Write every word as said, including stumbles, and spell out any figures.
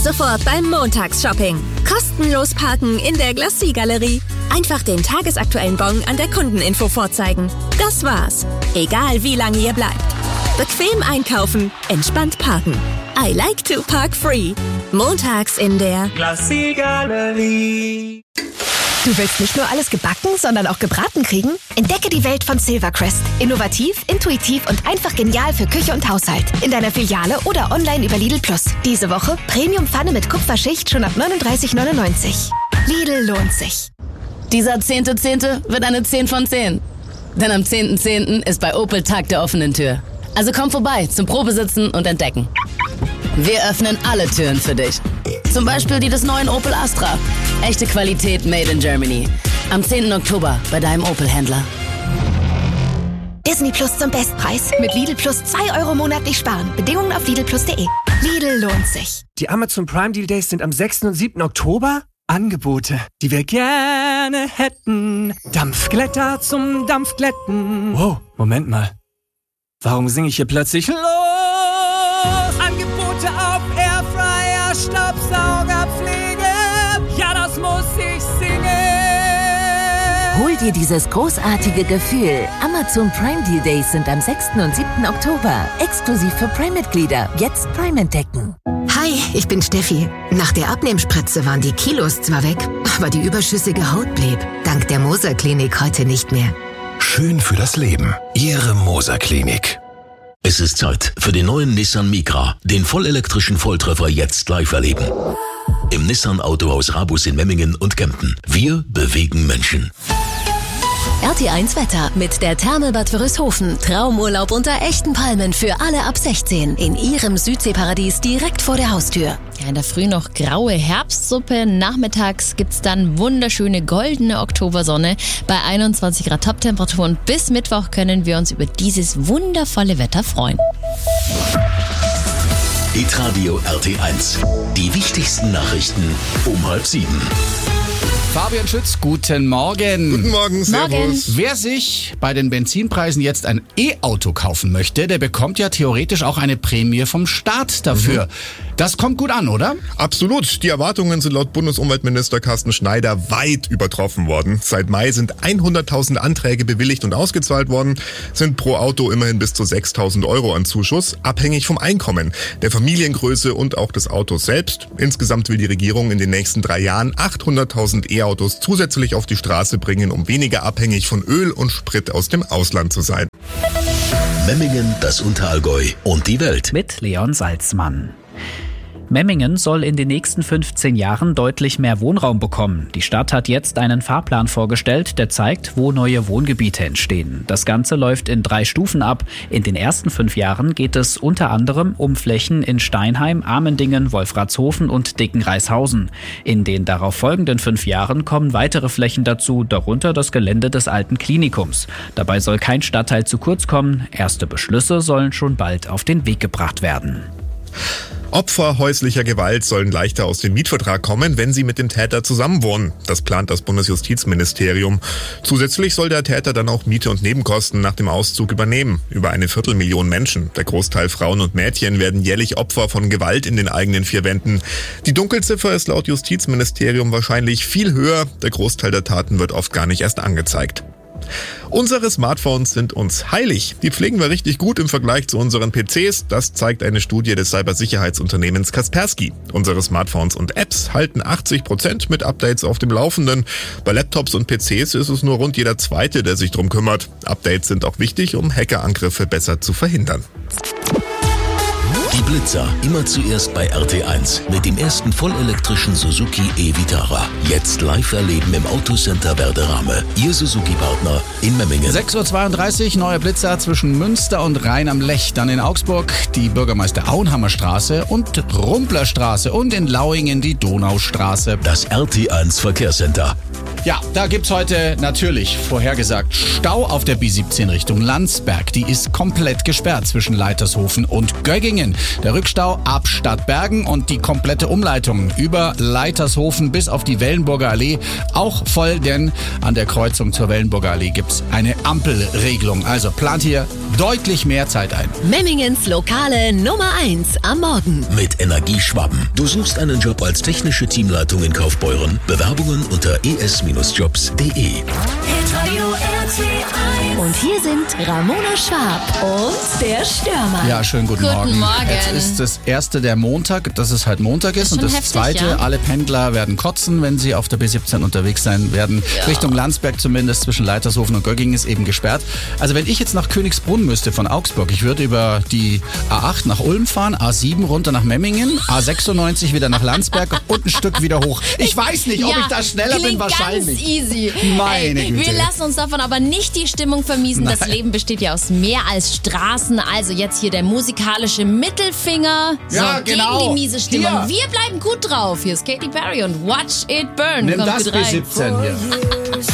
sofort beim Montagsshopping. Kostenlos parken in der Glacis-Galerie. Einfach den tagesaktuellen Bon an der Kundeninfo vorzeigen. Das war's. Egal wie lange ihr bleibt. Bequem einkaufen, entspannt parken. I like to park free. Montags in der Glacis-Galerie. Du willst nicht nur alles gebacken, sondern auch gebraten kriegen? Entdecke die Welt von Silvercrest. Innovativ, intuitiv und einfach genial für Küche und Haushalt. In deiner Filiale oder online über Lidl Plus. Diese Woche Premium-Pfanne mit Kupferschicht schon ab neununddreißig neunundneunzig. Lidl lohnt sich. Dieser zehnte Zehnte wird eine zehn von zehn. Denn am zehnten Zehnten ist bei Opel Tag der offenen Tür. Also komm vorbei zum Probesitzen und Entdecken. Wir öffnen alle Türen für dich. Zum Beispiel die des neuen Opel Astra. Echte Qualität made in Germany. Am zehnten Oktober bei deinem Opel-Händler. Disney Plus zum Bestpreis. Mit Lidl Plus zwei Euro monatlich sparen. Bedingungen auf lidl plus punkt de. Lidl lohnt sich. Die Amazon Prime Deal Days sind am sechsten und siebten Oktober. Angebote, die wir gerne hätten. Dampfglätter zum Dampfglätten. Wow, Moment mal. Warum singe ich hier plötzlich los? Angebote auf Airfryer, Staubsaugerpflege. Ja, das muss ich singen. Hol dir dieses großartige Gefühl. Amazon Prime Deal Days sind am sechsten und siebten Oktober. Exklusiv für Prime-Mitglieder. Jetzt Prime entdecken. Hi, ich bin Steffi. Nach der Abnehmspritze waren die Kilos zwar weg, aber die überschüssige Haut blieb. Dank der Moser Klinik heute nicht mehr. Schön für das Leben. Ihre Moser Klinik. Es ist Zeit für den neuen Nissan Micra, den vollelektrischen Volltreffer jetzt live erleben. Im Nissan Autohaus Rabus in Memmingen und Kempten. Wir bewegen Menschen. R T eins Wetter mit der Therme Bad Wörishofen. Traumurlaub unter echten Palmen für alle ab sechzehn. In ihrem Südseeparadies direkt vor der Haustür. Ja, in der Früh noch graue Herbstsuppe. Nachmittags gibt's dann wunderschöne goldene Oktobersonne bei einundzwanzig Grad Toptemperaturen. Bis Mittwoch können wir uns über dieses wundervolle Wetter freuen. Hitradio R T eins. Die wichtigsten Nachrichten um halb sieben. Fabian Schütz, guten Morgen. Guten Morgen, servus. Morgen. Wer sich bei den Benzinpreisen jetzt ein E-Auto kaufen möchte, der bekommt ja theoretisch auch eine Prämie vom Staat dafür. Mhm. Das kommt gut an, oder? Absolut. Die Erwartungen sind laut Bundesumweltminister Carsten Schneider weit übertroffen worden. Seit Mai sind hunderttausend Anträge bewilligt und ausgezahlt worden, sind pro Auto immerhin bis zu sechstausend Euro an Zuschuss, abhängig vom Einkommen, der Familiengröße und auch des Autos selbst. Insgesamt will die Regierung in den nächsten drei Jahren achthunderttausend E-Autos zusätzlich auf die Straße bringen, um weniger abhängig von Öl und Sprit aus dem Ausland zu sein. Memmingen, das Unterallgäu und die Welt. Mit Leon Salzmann. Memmingen soll in den nächsten fünfzehn Jahren deutlich mehr Wohnraum bekommen. Die Stadt hat jetzt einen Fahrplan vorgestellt, der zeigt, wo neue Wohngebiete entstehen. Das Ganze läuft in drei Stufen ab. In den ersten fünf Jahren geht es unter anderem um Flächen in Steinheim, Amendingen, Wolfratshofen und Dickenreishausen. In den darauf folgenden fünf Jahren kommen weitere Flächen dazu, darunter das Gelände des alten Klinikums. Dabei soll kein Stadtteil zu kurz kommen. Erste Beschlüsse sollen schon bald auf den Weg gebracht werden. Opfer häuslicher Gewalt sollen leichter aus dem Mietvertrag kommen, wenn sie mit dem Täter zusammenwohnen. Das plant das Bundesjustizministerium. Zusätzlich soll der Täter dann auch Miete und Nebenkosten nach dem Auszug übernehmen. Über eine Viertelmillion Menschen, der Großteil Frauen und Mädchen, werden jährlich Opfer von Gewalt in den eigenen vier Wänden. Die Dunkelziffer ist laut Justizministerium wahrscheinlich viel höher. Der Großteil der Taten wird oft gar nicht erst angezeigt. Unsere Smartphones sind uns heilig. Die pflegen wir richtig gut im Vergleich zu unseren P Cs. Das zeigt eine Studie des Cybersicherheitsunternehmens Kaspersky. Unsere Smartphones und Apps halten achtzig Prozent mit Updates auf dem Laufenden. Bei Laptops und P Cs ist es nur rund jeder Zweite, der sich drum kümmert. Updates sind auch wichtig, um Hackerangriffe besser zu verhindern. Die Blitzer, immer zuerst bei R T eins mit dem ersten vollelektrischen Suzuki e-Vitara. Jetzt live erleben im Autocenter Werderame. Ihr Suzuki-Partner in Memmingen. sechs Uhr zweiunddreißig, neuer Blitzer zwischen Münster und Rhein am Lech. Dann in Augsburg die Bürgermeister Auenhammer Straße und Rumpler Straße und in Lauingen die Donaustraße. Das R T eins Verkehrscenter. Ja, da gibt's heute natürlich vorhergesagt Stau auf der B siebzehn Richtung Landsberg. Die ist komplett gesperrt zwischen Leitershofen und Göggingen. Der Rückstau ab Stadtbergen und die komplette Umleitung über Leitershofen bis auf die Wellenburger Allee auch voll, denn an der Kreuzung zur Wellenburger Allee gibt's eine Ampelregelung. Also plant hier deutlich mehr Zeit ein. Memmingens Lokale Nummer eins am Morgen. Mit Energieschwaben. Du suchst einen Job als technische Teamleitung in Kaufbeuren? Bewerbungen unter e s jobs punkt de. Und hier sind Ramona Schwab und der Stürmer. Ja, schönen guten, Guten Morgen. Morgen. Jetzt ist das erste der Montag, dass es halt Montag ist. Ist Und schon das heftig, zweite, ja? alle Pendler werden kotzen, wenn sie auf der B siebzehn unterwegs sein werden. Ja. Richtung Landsberg zumindest, zwischen Leitershofen und Göggingen ist eben gesperrt. Also wenn ich jetzt nach Königsbrunn müsste von Augsburg, ich würde über die A acht nach Ulm fahren, A sieben runter nach Memmingen, A sechsundneunzig wieder nach Landsberg und ein Stück wieder hoch. Ich weiß nicht, ob Ja, ich da schneller bin, klingt wahrscheinlich. Ganz easy. Meine Ey, Güte. Wir lassen uns davon aber nicht die Stimmung vermiesen. Das Nein. Leben besteht ja aus mehr als Straßen. Also jetzt hier der musikalische Mittelfinger. So, Ja, genau. Gegen die miese Stimmung. Hier. Wir bleiben gut drauf. Hier ist Katy Perry und Watch It Burn. Nimm Kommt das gut B rein. siebzehn hier.